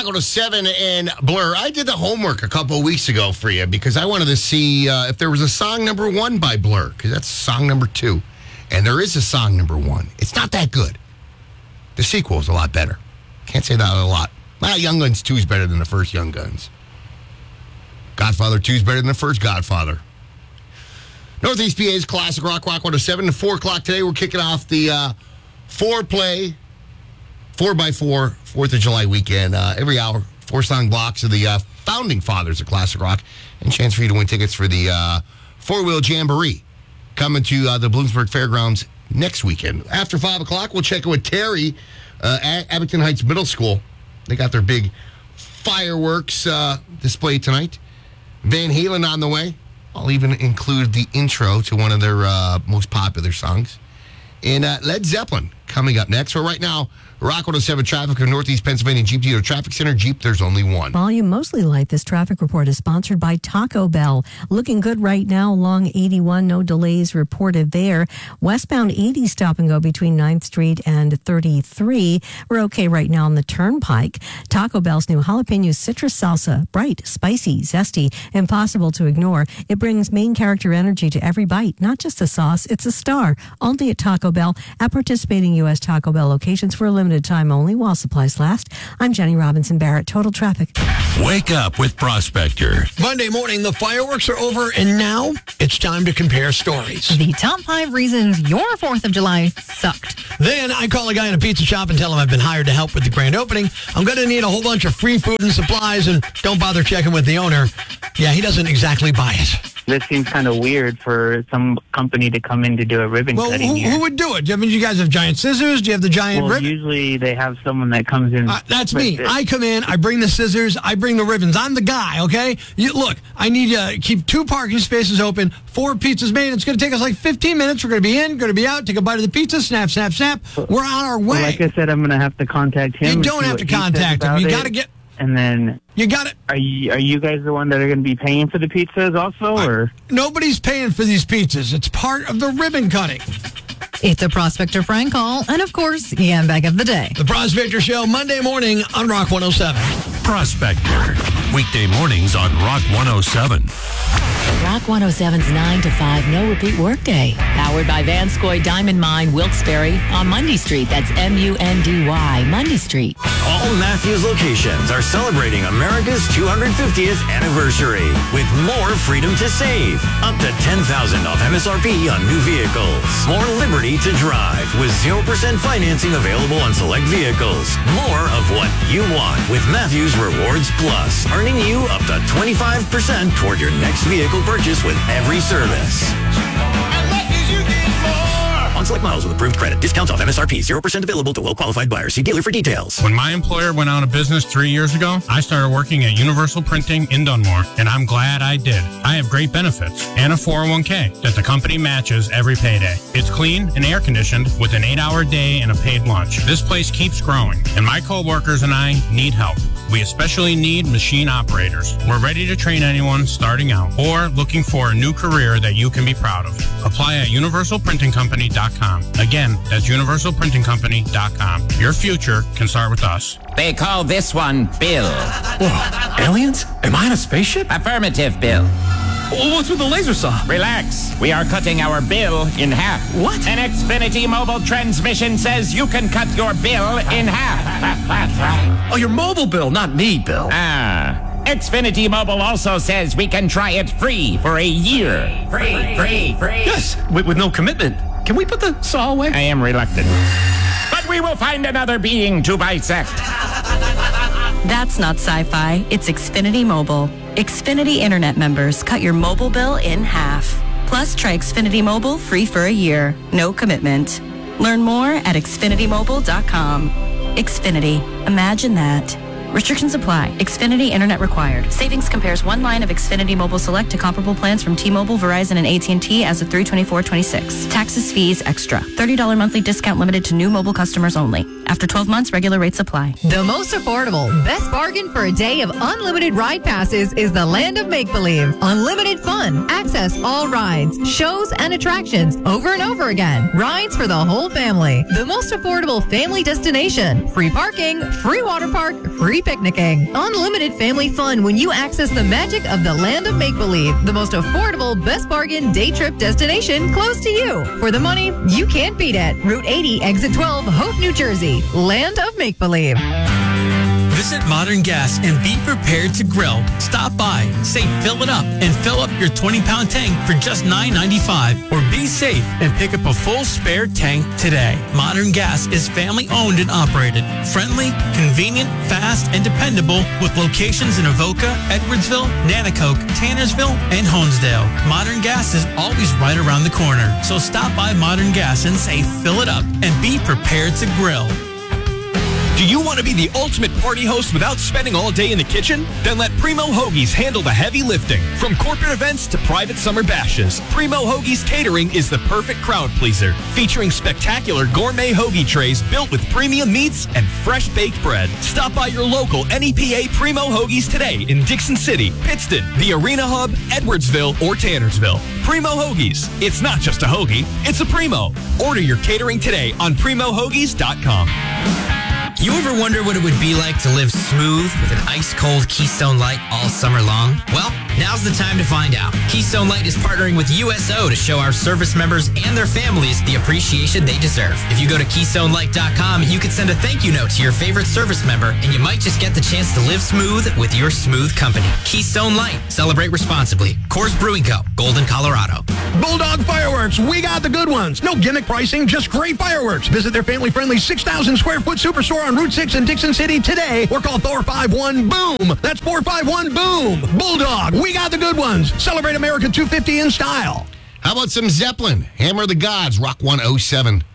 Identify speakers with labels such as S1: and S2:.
S1: Rock 107 and Blur. I did the homework a couple of weeks ago for you because I wanted to see if there was a song number 1 by Blur, because that's song number 2. And there is a song number 1. It's not that good. The sequel is a lot better. Can't say that a lot. Well, Young Guns 2 is better than the first Young Guns. Godfather 2 is better than the first Godfather. Northeast PA's Classic Rock 107 at 4 o'clock today. We're kicking off the 4-play 4x4 4th of July weekend. Every hour, 4-song blocks of the founding fathers of Classic Rock, and chance for you to win tickets for the 4-wheel jamboree coming to the Bloomsburg Fairgrounds next weekend. After 5 o'clock, we'll check in with Terry at Abington Heights Middle School. They got their big fireworks display tonight. Van Halen on the way. I'll even include the intro to one of their most popular songs. And Led Zeppelin coming up next. So right now, Rock 107 traffic of Northeast Pennsylvania Jeep Dealer Traffic Center. Jeep, there's only one.
S2: Volume mostly light. This traffic report is sponsored by Taco Bell. Looking good right now along 81. No delays reported there. Westbound 80 stop and go between 9th Street and 33. We're okay right now on the Turnpike. Taco Bell's new jalapeno citrus salsa. Bright, spicy, zesty, impossible to ignore. It brings main character energy to every bite. Not just a sauce, it's a star. All day at Taco Bell at participating U.S. Taco Bell locations for a limited time only while supplies last. I'm Jenny Robinson Barrett. Total traffic.
S3: Wake up with Prospector.
S4: Monday morning, the fireworks are over, and now it's time to compare stories.
S5: The top 5 reasons your 4th of July sucked.
S4: Then I call a guy in a pizza shop and tell him I've been hired to help with the grand opening. I'm going to need a whole bunch of free food and supplies, and don't bother checking with the owner. Yeah, he doesn't exactly buy it.
S6: This seems kind of weird for some company to come in to do a ribbon cutting here.
S4: Who would do it? I mean, you guys have giant scissors? Do you have the giant ribbon?
S6: Usually they have someone that comes in.
S4: That's me. I come in, I bring the scissors, I bring the ribbons. I'm the guy, okay? Look, I need to keep 2 parking spaces open, 4 pizzas made. It's going to take us like 15 minutes. We're going to be in, going to be out, take a bite of the pizza, snap, snap, snap. We're on our way.
S6: Well, like I said, I'm going to have to contact him.
S4: You don't have to contact him. You got to get...
S6: And then
S4: you got it.
S6: Are you guys the one that are going to be paying for the pizzas also, or
S4: nobody's paying for these pizzas? It's part of the ribbon cutting.
S5: It's a Prospector prank call, and of course, Ian Bag of the Day.
S4: The Prospector Show, Monday morning on Rock 107.
S3: Prospector, weekday mornings on Rock 107.
S7: Rock 107's 9 to 5 no repeat workday. Powered by Vanscoy Diamond Mine, Wilkes-Barre on Mundy Street. That's M-U-N-D-Y, Mundy Street.
S8: All Matthews locations are celebrating America's 250th anniversary with more freedom to save. Up to $10,000 off MSRP on new vehicles. More liberty to drive with 0% financing available on select vehicles. More of what you want with Matthews Rewards Plus, earning you up to 25% toward your next vehicle purchase with every service. On select models with approved credit. Discounts off MSRP. 0% available to well-qualified buyers. See dealer for details.
S9: When my employer went out of business 3 years ago, I started working at Universal Printing in Dunmore, and I'm glad I did. I have great benefits and a 401k that the company matches every payday. It's clean and air-conditioned with an 8-hour day and a paid lunch. This place keeps growing, and my coworkers and I need help. We especially need machine operators. We're ready to train anyone starting out or looking for a new career that you can be proud of. Apply at universalprintingcompany.com. Again, that's universalprintingcompany.com. Your future can start with us.
S10: They call this one Bill.
S11: Whoa, aliens? Am I in a spaceship?
S10: Affirmative, Bill.
S11: What's with the laser saw?
S10: Relax. We are cutting our bill in half.
S11: What?
S10: An Xfinity mobile transmission says you can cut your bill in half.
S11: Oh, your mobile bill, not me, Bill.
S10: Xfinity Mobile also says we can try it free for a year. Free.
S11: Yes, with no commitment. Can we put the saw away?
S10: I am reluctant. But we will find another being to bisect.
S12: That's not sci-fi. It's Xfinity Mobile. Xfinity Internet members cut your mobile bill in half. Plus, try Xfinity Mobile free for a year. No commitment. Learn more at xfinitymobile.com. Xfinity. Imagine that. Restrictions apply. Xfinity Internet required. Savings compares one line of Xfinity Mobile Select to comparable plans from T-Mobile, Verizon, and AT&T as of 3/24/26. Taxes, fees, extra. $30 monthly discount limited to new mobile customers only. After 12 months, regular rates apply.
S5: The most affordable, best bargain for a day of unlimited ride passes is the Land of Make-Believe. Unlimited fun. Access all rides, shows, and attractions over and over again. Rides for the whole family. The most affordable family destination. Free parking, free water park, free picnicking. Unlimited family fun when you access the magic of the Land of Make-Believe. The most affordable, best bargain day trip destination close to you. For the money you can't beat it. Route 80, Exit 12, Hope, New Jersey. Land of Make-Believe.
S13: Visit Modern Gas and be prepared to grill. Stop by, say fill it up, and fill up your 20-pound tank for just $9.95. Or be safe and pick up a full spare tank today. Modern Gas is family-owned and operated. Friendly, convenient, fast, and dependable with locations in Avoca, Edwardsville, Nanacoke, Tannersville, and Honesdale. Modern Gas is always right around the corner. So stop by Modern Gas and say fill it up and be prepared to grill.
S14: Do you want to be the ultimate party host without spending all day in the kitchen? Then let Primo Hoagies handle the heavy lifting. From corporate events to private summer bashes, Primo Hoagies Catering is the perfect crowd pleaser. Featuring spectacular gourmet hoagie trays built with premium meats and fresh baked bread. Stop by your local NEPA Primo Hoagies today in Dixon City, Pittston, the Arena Hub, Edwardsville, or Tannersville. Primo Hoagies. It's not just a hoagie, it's a Primo. Order your catering today on PrimoHoagies.com.
S15: You ever wonder what it would be like to live smooth with an ice-cold Keystone Light all summer long? Well, now's the time to find out. Keystone Light is partnering with USO to show our service members and their families the appreciation they deserve. If you go to KeystoneLight.com, you can send a thank you note to your favorite service member, and you might just get the chance to live smooth with your smooth company. Keystone Light. Celebrate responsibly. Coors Brewing Co., Golden, Colorado.
S16: Bulldog Fireworks. We got the good ones. No gimmick pricing, just great fireworks. Visit their family-friendly 6,000 square foot superstore on Route 6 in Dixon City today, or call 451-BOOM. That's 451-BOOM. Bulldog, we got the good ones. Celebrate America 250 in style.
S1: How about some Zeppelin? Hammer of the Gods, Rock 107.